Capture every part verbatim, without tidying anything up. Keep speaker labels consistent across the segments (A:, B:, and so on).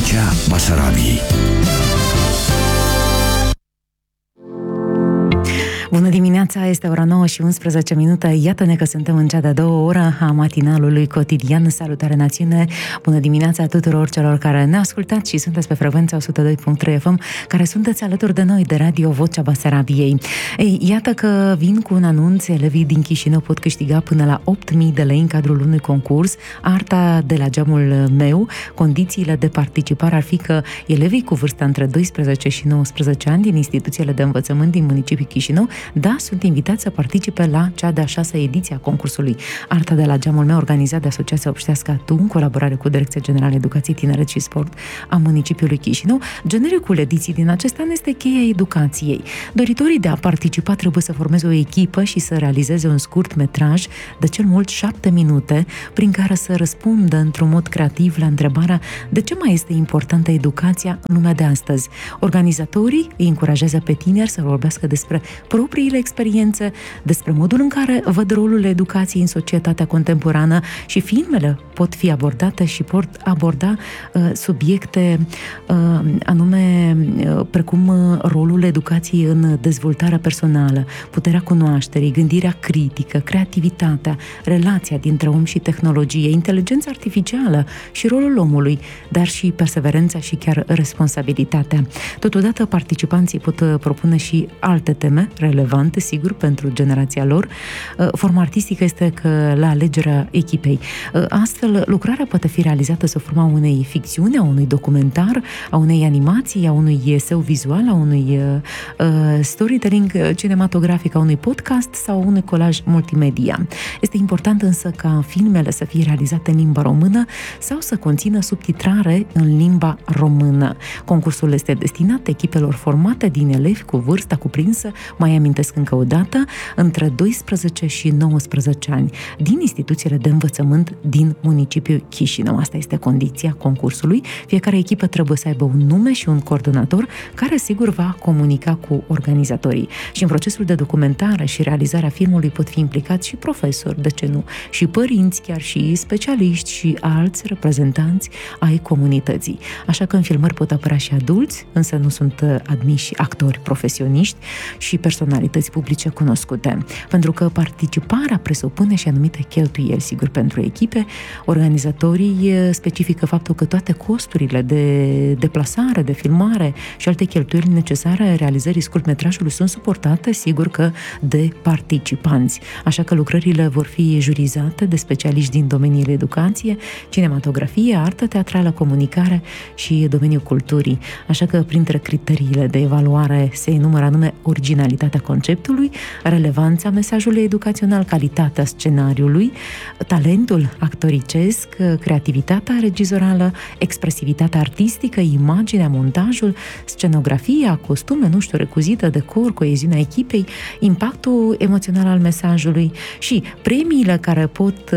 A: Vocea Basarabiei.
B: Bună dimineața, este ora nouă și unsprezece minute. Iată-ne că suntem în cea de-a doua oră a matinalului cotidian. Salutare națiune! Bună dimineața tuturor celor care ne ascultați și sunteți pe frecvența o sută doi virgulă trei F M, care sunteți alături de noi de Radio Vocea Basarabiei. Ei, iată că vin cu un anunț. Elevii din Chișinău pot câștiga până la opt mii de lei în cadrul unui concurs. Arta de la geamul meu. Condițiile de participare ar fi că elevii cu vârsta între doisprezece și nouăsprezece ani din instituțiile de învățământ din municipiul Chișinău, da, sunt invitați să participe la cea de-a șasea ediție a concursului Arta de la geamul meu, organizat de Asociația Obștească A T U, în colaborare cu Direcția Generală Educație, Tineret și Sport a municipiului Chișinău. Genericul ediției din acest an este cheia educației. Doritorii de a participa trebuie să formeze o echipă și să realizeze un scurt metraj de cel mult șapte minute, prin care să răspundă într-un mod creativ la întrebarea de ce mai este importantă educația în lumea de astăzi. Organizatorii îi încurajează pe tineri să vorbească despre propriile experiențe, despre modul în care văd rolul educației în societatea contemporană, și filmele pot fi abordate și pot aborda uh, subiecte uh, anume uh, precum uh, rolul educației în dezvoltarea personală, puterea cunoașterii, gândirea critică, creativitatea, relația dintre om și tehnologie, inteligența artificială și rolul omului, dar și perseverența și chiar responsabilitatea. Totodată participanții pot uh, propune și alte teme relevante, sigur, pentru generația lor. Forma artistică este că la alegerea echipei. Astfel, lucrarea poate fi realizată sub forma unei ficțiuni, a unui documentar, a unei animații, a unui eseu vizual, a unui uh, storytelling cinematografic, a unui podcast sau unui colaj multimedia. Este important însă ca filmele să fie realizate în limba română sau să conțină subtitrare în limba română. Concursul este destinat echipelor formate din elevi cu vârsta cuprinsă, mai amintesc încă o dată, între doisprezece și nouăsprezece ani, din instituțiile de învățământ din municipiul Chișinău. Asta este condiția concursului. Fiecare echipă trebuie să aibă un nume și un coordonator care, sigur, va comunica cu organizatorii. Și în procesul de documentare și realizarea filmului pot fi implicați și profesori, de ce nu, și părinți, chiar și specialiști și alți reprezentanți ai comunității. Așa că în filmări pot apărea și adulți, însă nu sunt admiși actori profesioniști și personalități publice cunoscute. Pentru că participarea presupune și anumite cheltuieli, sigur, pentru echipe. Organizatorii specifică faptul că toate costurile de deplasare, de filmare și alte cheltuieli necesare realizării scurtmetrajului sunt suportate, sigur că, de participanți. Așa că lucrările vor fi jurizate de specialiști din domeniile educație, cinematografie, artă teatrală, comunicare și domeniul culturii. Așa că printre criteriile de evaluare se enumără anume originalitatea conceptului, relevanța mesajului educațional, calitatea scenariului, talentul actoricesc, creativitatea regizorală, expresivitatea artistică, imaginea, montajul, scenografia, costume, nu știu, recuzită, decor, coeziunea echipei, impactul emoțional al mesajului și premiile care pot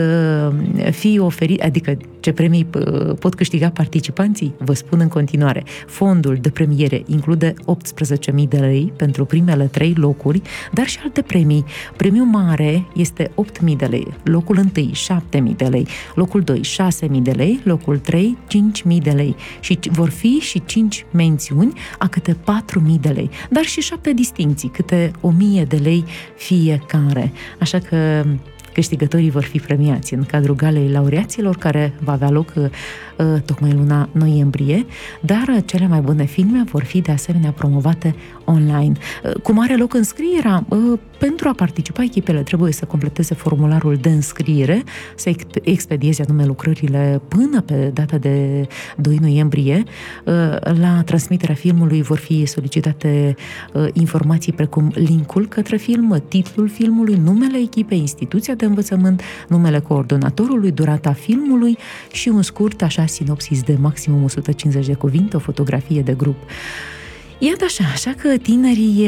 B: fi oferite, adică ce premii pot câștiga participanții, vă spun în continuare. Fondul de premiere include optsprezece mii de lei pentru primele trei locuri, dar și alte premii. Premiul mare este opt mii de lei, locul întâi șapte mii de lei, locul doi șase mii de lei, locul trei cinci mii de lei și vor fi și cinci mențiuni a câte patru mii de lei, dar și șapte distincții, câte o mie de lei fiecare. Așa că câștigătorii vor fi premiați în cadrul galei laureaților, care va avea loc uh, tocmai în luna noiembrie, dar cele mai bune filme vor fi de asemenea promovate online. Uh, cum are loc înscrierea? Uh, pentru a participa, echipele trebuie să completeze formularul de înscriere, să expedieze anume lucrările până pe data de doi noiembrie. Uh, la transmiterea filmului vor fi solicitate uh, informații precum linkul către film, titlul filmului, numele echipei, instituția de învățământ, numele coordonatorului, durata filmului și un scurt, așa, sinopsis de maximum o sută cincizeci de cuvinte, o fotografie de grup. Iată așa, așa că tinerii,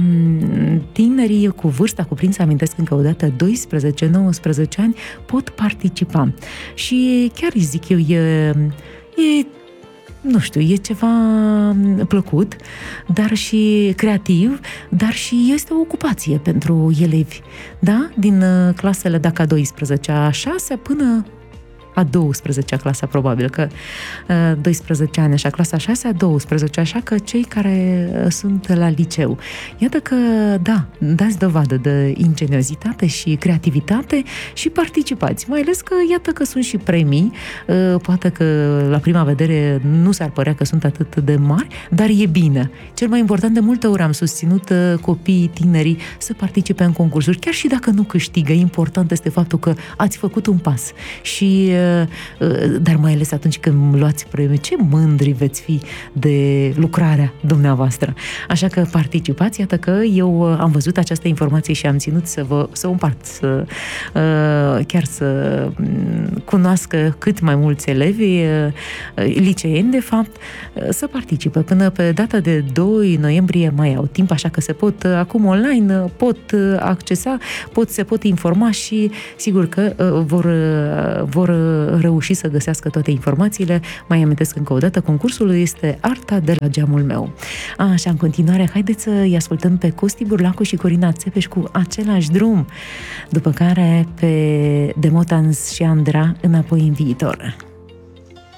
B: tinerii cu vârsta cuprinsă, amintesc încă o dată, doisprezece nouăsprezece ani, pot participa. Și chiar îi zic eu, e, e nu știu, e ceva plăcut, dar și creativ, dar și este o ocupație pentru elevi, da? Din clasele, dacă a douăsprezecea, a șasea până a douăsprezecea clasa, probabil că doisprezece ani, așa, clasa a șasea, douăsprezece, așa că cei care sunt la liceu. Iată că, da, dați dovadă de ingeniozitate și creativitate și participați, mai ales că, iată că sunt și premii, poate că la prima vedere nu s-ar părea că sunt atât de mari, dar e bine. Cel mai important, de multe ori am susținut copiii, tinerii să participe în concursuri, chiar și dacă nu câștigă, important este faptul că ați făcut un pas. Și, dar mai ales atunci când luați premii, ce mândri veți fi de lucrarea dumneavoastră. Așa că participați, iată că eu am văzut această informație și am ținut să vă să o împart, să, chiar să cunoască cât mai mulți elevi, liceeni, de fapt, să participe. Până pe data de doi noiembrie mai au timp, așa că se pot, acum online, pot accesa, pot, se pot informa și sigur că vor, vor reuși să găsească toate informațiile. Mai amintesc încă o dată, concursul este Arta de la geamul meu. Așa, în continuare, haideți să-i ascultăm pe Costi Burlacu și Corina Țepeș cu Același drum, după care pe Demotans și Andra Înapoi în viitor.